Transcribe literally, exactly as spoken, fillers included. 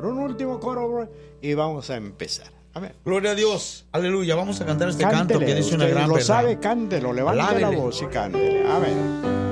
Señor. Un último coro y vamos a empezar. Amén. Gloria a Dios. Aleluya. Vamos a cantar este Cántele, canto que dice una usted gran lo verdad. sabe, cántelo, levante Alábele. la voz y cántele. Amén.